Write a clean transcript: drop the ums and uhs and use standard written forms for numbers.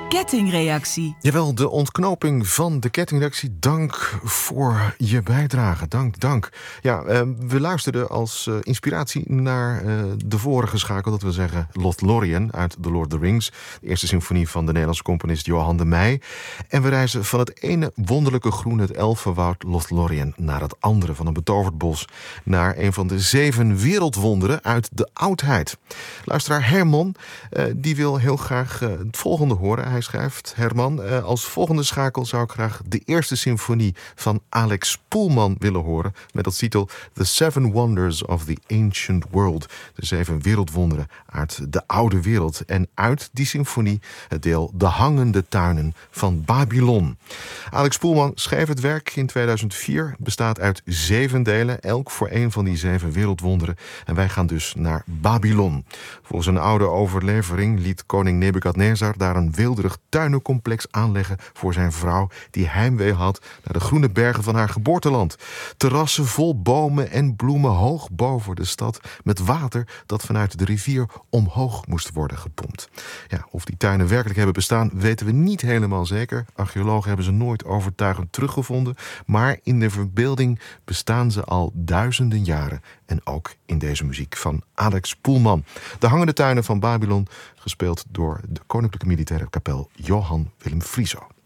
kettingreactie. Jawel, de ontknoping van de kettingreactie. Dank voor je bijdrage. Dank. Ja, we luisterden als inspiratie naar de vorige schakel, dat wil zeggen Lothlorien uit The Lord of the Rings. De eerste symfonie van de Nederlandse componist Johan de Meij. En we reizen van het ene wonderlijke groen, het elfenwoud Lothlorien, naar het andere, van een betoverd bos, naar een van de 7 wereldwonderen uit de oudheid. Luisteraar Herman, die wil heel graag het volgende horen. Hij schrijft: Herman, als volgende schakel zou ik graag de eerste symfonie van Alex Poelman willen horen, met als titel The Seven Wonders of the Ancient World. De 7 wereldwonderen uit de oude wereld. En uit die symfonie het deel De Hangende Tuinen van Babylon. Alex Poelman schreef het werk in 2004. Het bestaat uit 7 delen, elk voor een van die 7 wereldwonderen. En wij gaan dus naar Babylon. Volgens een oude overlevering liet koning Nebukadnezar daar een weelderig tuinencomplex aanleggen voor zijn vrouw, die heimwee had naar de groene bergen van haar geboorteland. Terrassen vol bomen en bloemen hoog boven de stad, met water dat vanuit de rivier omhoog moest worden gepompt. Ja, of die tuinen werkelijk hebben bestaan, weten we niet helemaal zeker. Archeologen hebben ze nooit overtuigend teruggevonden, maar in de verbeelding bestaan ze al duizenden jaren. En ook in deze muziek van Alex Poelman. De Hangende Tuinen van Babylon, gespeeld door de Koninklijke Militaire Kapel Johan Willem Frieso.